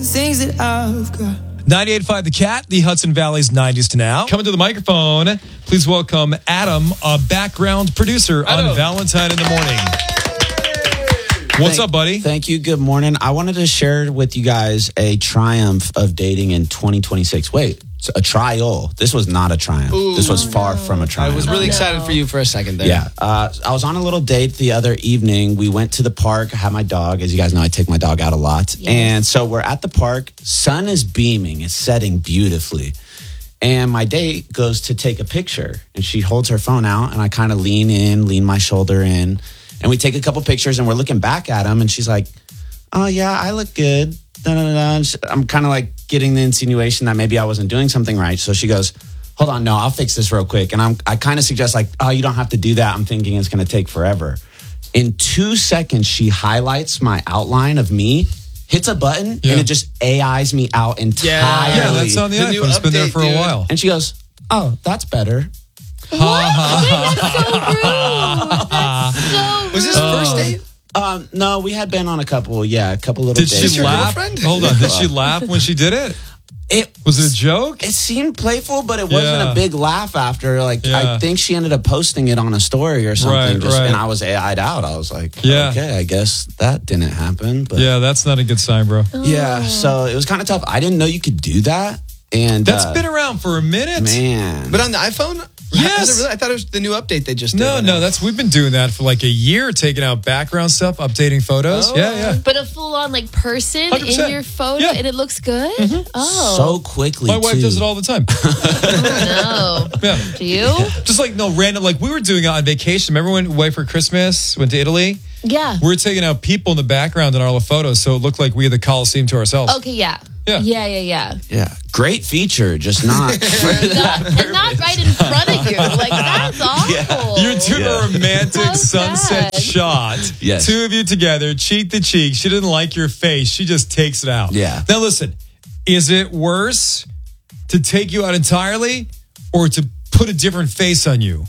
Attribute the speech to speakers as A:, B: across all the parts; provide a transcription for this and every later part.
A: Things that I've got.
B: 98.5 The Cat, the Hudson Valley's 90s to now. Coming to the microphone, please welcome Adam, a background producer on Valentine in the Morning. What's up, buddy?
C: Thank you. Good morning. I wanted to share with you guys a triumph of dating in 2026. Wait, it's a trial. This was not a triumph. This was far from a triumph.
D: I was really excited for you for a second there.
C: Yeah. I was on a little date the other evening. We went to the park. I had my dog. As you guys know, I take my dog out a lot. Yes. And so we're at the park. Sun is beaming. It's setting beautifully. And my date goes to take a picture. And she holds her phone out. And I kind of lean my shoulder in. And we take a couple pictures. And we're looking back at them. And she's like, oh, yeah, I look good. I'm kind of like getting the insinuation that maybe I wasn't doing something right. So she goes, hold on, no, I'll fix this real quick. And I kind of suggest like, oh, you don't have to do that. I'm thinking it's going to take forever. In 2 seconds, she highlights my outline of me, hits a button, and it just AIs me out entirely.
B: Yeah, that's on the iPhone. It's been there for a while.
C: And she goes, oh, that's better.
E: What? That's so rude. That's so rude.
D: Was this first date?
C: No, we had been on a couple little
B: Did
C: dates.
B: she laugh? Hold on. Did she laugh when she did it? Was it a joke?
C: It seemed playful, but it wasn't a big laugh after. Like, I think she ended up posting it on a story or something. And I was AI'd out. I was like, okay, I guess that didn't happen. But
B: yeah, that's not a good sign, bro.
C: Yeah, so it was kind of tough. I didn't know you could do that. And
B: that's been around for a minute.
C: Man.
D: But on the iPhone?
B: Yes.
D: Really? I thought it was the new update they just did.
B: No, we've been doing that for like a year, taking out background stuff, updating photos.
D: Oh.
B: Yeah.
E: But a full-on like person
B: 100%.
E: in your photo, and it looks good?
B: Mm-hmm.
E: Oh.
C: So quickly,
B: My wife does it all the time.
E: Oh, no.
B: Yeah.
E: Do you?
B: Just like, random, like we were doing it on vacation. Remember when away for Christmas, went to Italy?
E: Yeah.
B: We were taking out people in the background in all the photos, so it looked like we had the Coliseum to ourselves.
E: Okay, yeah.
B: Yeah.
C: Yeah. Great feature, just not.
E: And not right in front of you. Like, that's awful.
B: You took a romantic
E: How
B: sunset
E: sad.
B: shot.
C: Yes.
B: Two of you together, cheek to cheek. She didn't like your face. She just takes it out.
C: Yeah.
B: Now listen, is it worse to take you out entirely or to put a different face on you?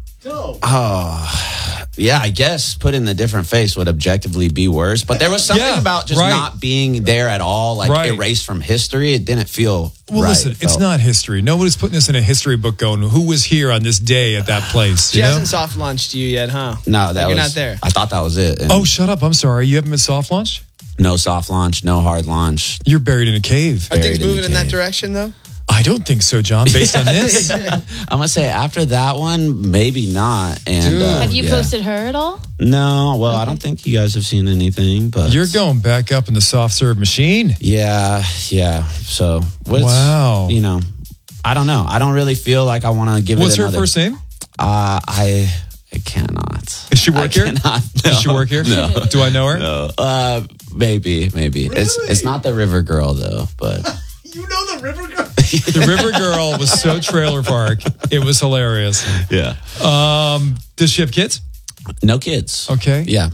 C: Yeah, I guess putting the different face would objectively be worse. But there was something about just not being there at all, like erased from history. It didn't feel right.
B: Listen, it's not history. Nobody's putting this in a history book going, who was here on this day at that place?
D: She hasn't soft launched you yet, huh?
C: No,
D: you're not there.
C: I thought that was it. And
B: oh, shut up. I'm sorry. You haven't been soft launched?
C: no soft launch, no hard launch.
B: You're buried in a cave.
D: Are things moving in that direction, though?
B: I don't think so, John, based on this.
C: I'm going to say after that one, maybe not. And
E: Have you posted her at all?
C: No, well, I don't think you guys have seen anything. But
B: You're going back up in the soft serve machine.
C: Yeah. So,
B: wow.
C: You know, I don't know. I don't really feel like I want to give
B: What's
C: it another.
B: her first name?
C: I cannot.
B: Does she work here?
C: Cannot, no.
B: Does she work here?
C: No.
B: Do I know her?
C: No. Maybe.
D: Really?
C: It's not the River Girl though, but
D: You know the River Girl?
B: The River Girl was so trailer park. It was hilarious.
C: yeah.
B: Does she have kids?
C: No kids.
B: Okay.
C: Yeah.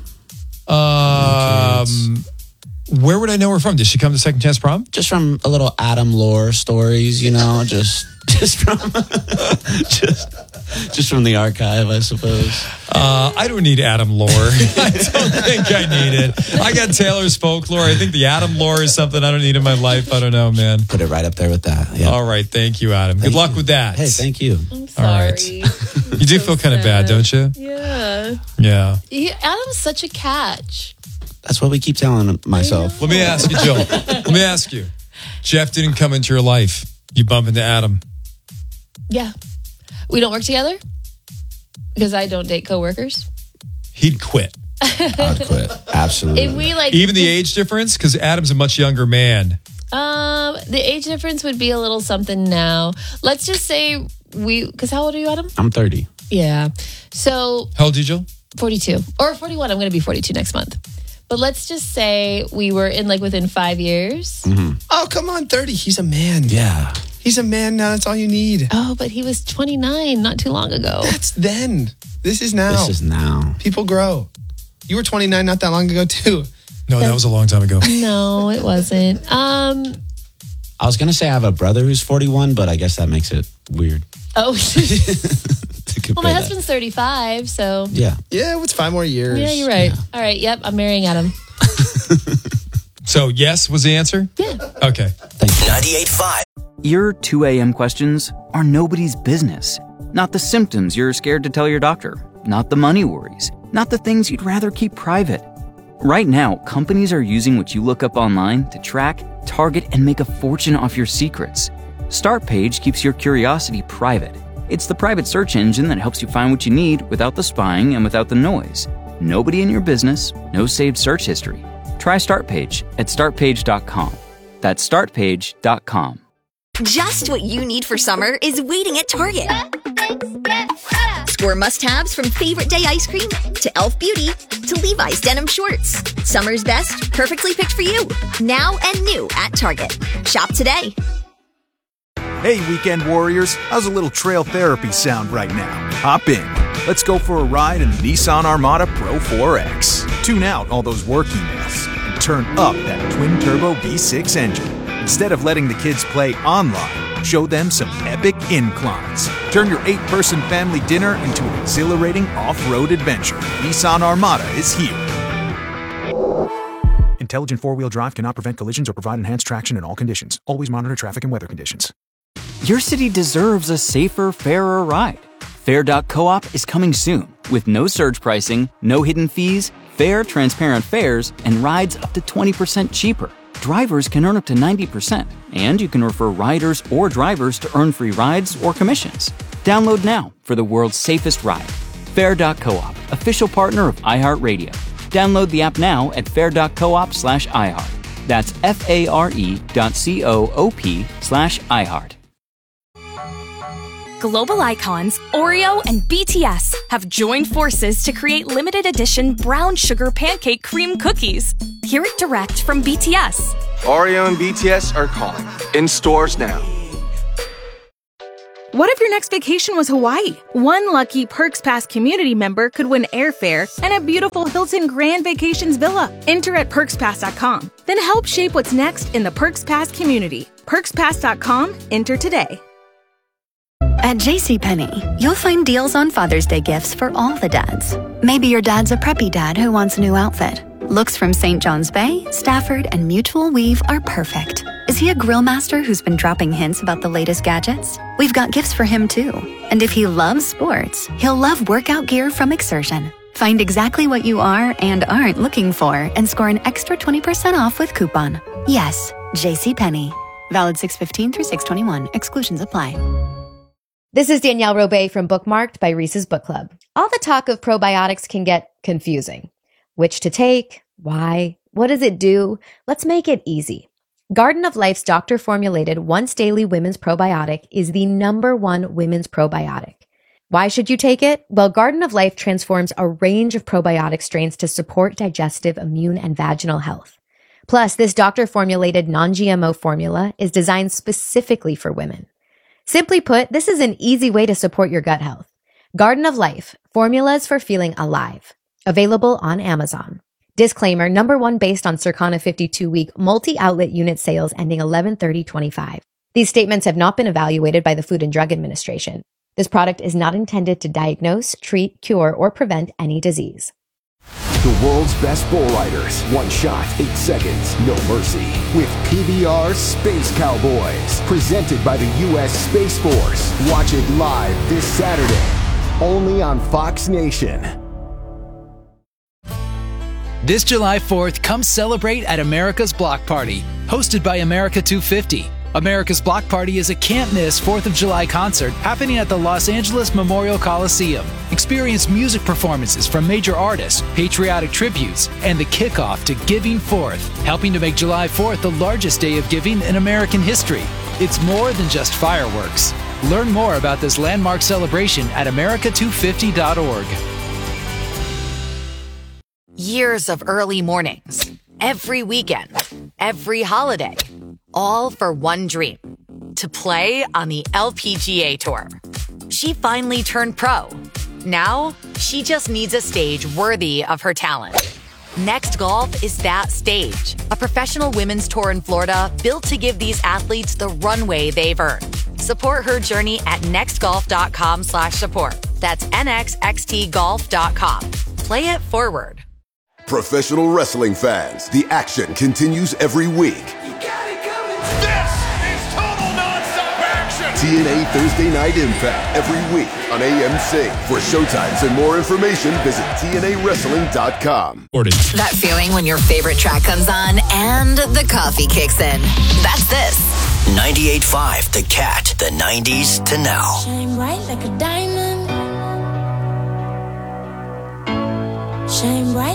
B: Where would I know her from? Did she come to Second Chance Prom?
C: Just from a little Adam lore stories, you know, just from just from the archive, I suppose.
B: I don't need Adam lore. I don't think I need it. I got Taylor's folklore. I think the Adam lore is something I don't need in my life. I don't know, man.
C: Put it right up there with that. Yeah.
B: All right. Thank you, Adam. Good luck with that.
C: Hey, thank you.
E: I'm sorry.
B: All right. You do feel kind of bad, don't you?
E: Yeah.
B: Yeah.
E: Adam's such a catch.
C: That's what we keep telling myself.
B: Let me ask you, Jill. Let me ask you. Jeff didn't come into your life. You bump into Adam.
E: Yeah. We don't work together because I don't date coworkers.
B: He'd quit.
C: I'd quit. Absolutely.
E: If we like
B: Even the age difference? Because Adam's a much younger man.
E: the age difference would be a little something now. Let's just say because how old are you, Adam?
C: I'm 30.
E: Yeah. So
B: How old are you, Jill?
E: 42 or 41. I'm going to be 42 next month. But let's just say we were in like within 5 years.
C: Mm-hmm.
D: Oh, come on, 30. He's a man.
C: Yeah.
D: He's a man now. That's all you need.
E: Oh, but he was 29 not too long ago.
D: That's then. This is now.
C: This is now.
D: People grow. You were 29 not that long ago, too.
B: No, that was a long time ago.
E: No, it wasn't.
C: I was going to say I have a brother who's 41, but I guess that makes it weird.
E: Oh,
C: To compare
E: well, my
C: that.
E: husband's 35, so.
C: Yeah.
D: Yeah, it's 5 more years.
E: Yeah, you're right. All right, yep, I'm marrying Adam.
B: So yes was the answer?
E: Yeah.
B: Okay.
C: Thank you.
A: 98.5.
F: Your 2 a.m. questions are nobody's business. Not the symptoms you're scared to tell your doctor. Not the money worries. Not the things you'd rather keep private. Right now, companies are using what you look up online to track, target, and make a fortune off your secrets. Startpage keeps your curiosity private. It's the private search engine that helps you find what you need without the spying and without the noise. Nobody in your business, no saved search history. Try Startpage at startpage.com. That's startpage.com.
G: Just what you need for summer is waiting at Target. Score must-haves from favorite day ice cream to e.l.f. Beauty to Levi's denim shorts. Summer's best, perfectly picked for you. Now and new at Target. Shop today.
H: Hey, weekend warriors, how's a little trail therapy sound right now? Hop in. Let's go for a ride in the Nissan Armada Pro 4X. Tune out all those work emails and turn up that twin-turbo V6 engine. Instead of letting the kids play online, show them some epic inclines. Turn your 8-person family dinner into an exhilarating off-road adventure. Nissan Armada is here. Intelligent four-wheel drive cannot prevent collisions or provide enhanced traction in all conditions. Always monitor traffic and weather conditions.
F: Your city deserves a safer, fairer ride. Fair.coop is coming soon with no surge pricing, no hidden fees, fair, transparent fares, and rides up to 20% cheaper. Drivers can earn up to 90%, and you can refer riders or drivers to earn free rides or commissions. Download now for the world's safest ride. Fair.coop, official partner of iHeartRadio. Download the app now at fair.coop/iHeart. That's FARE.coop/iHeart.
I: Global icons Oreo and BTS have joined forces to create limited edition brown sugar pancake cream cookies. Hear it direct from BTS.
J: Oreo and BTS are calling. In stores now.
K: What if your next vacation was Hawaii? One lucky Perks Pass community member could win airfare and a beautiful Hilton Grand Vacations villa. Enter at PerksPass.com. Then help shape what's next in the Perks Pass community. PerksPass.com. Enter today.
L: At JCPenney, you'll find deals on Father's Day gifts for all the dads. Maybe your dad's a preppy dad who wants a new outfit. Looks from St. John's Bay, Stafford, and Mutual Weave are perfect. Is he a grill master who's been dropping hints about the latest gadgets? We've got gifts for him too. And if he loves sports, he'll love workout gear from Exertion. Find exactly what you are and aren't looking for and score an extra 20% off with coupon. Yes, JCPenney. Valid 6/15 through 6/21. Exclusions apply.
M: This is Danielle Robay from Bookmarked by Reese's Book Club. All the talk of probiotics can get confusing. Which to take? Why? What does it do? Let's make it easy. Garden of Life's doctor-formulated once-daily women's probiotic is the #1 women's probiotic. Why should you take it? Well, Garden of Life transforms a range of probiotic strains to support digestive, immune, and vaginal health. Plus, this doctor-formulated non-GMO formula is designed specifically for women. Simply put, this is an easy way to support your gut health. Garden of Life, formulas for feeling alive. Available on Amazon. Disclaimer, #1 based on Circana 52-week multi-outlet unit sales ending 11/30/25. These statements have not been evaluated by the Food and Drug Administration. This product is not intended to diagnose, treat, cure, or prevent any disease.
N: The world's best bull riders. One shot, 8 seconds, no mercy. With PBR Space Cowboys. Presented by the U.S. Space Force. Watch it live this Saturday. Only on Fox Nation.
O: This July 4th, come celebrate at America's Block Party, hosted by America 250. America's Block Party is a can't-miss 4th of July concert happening at the Los Angeles Memorial Coliseum. Experience music performances from major artists, patriotic tributes, and the kickoff to Giving Forth, helping to make July 4th the largest day of giving in American history. It's more than just fireworks. Learn more about this landmark celebration at america250.org.
P: Years of early mornings, every weekend, every holiday, all for one dream, to play on the LPGA Tour. She finally turned pro. Now, she just needs a stage worthy of her talent. Next Golf is that stage, a professional women's tour in Florida built to give these athletes the runway they've earned. Support her journey at nextgolf.com/support. That's nxxtgolf.com. Play it forward.
A: Professional wrestling fans, the action continues every week. TNA Thursday Night Impact every week on AMC. For showtimes and more information, visit TNAWrestling.com.
P: That feeling when your favorite track comes on and the coffee kicks in. That's this.
Q: 98.5 The Cat, the 90s to now.
R: Shine bright like a diamond. Shine bright.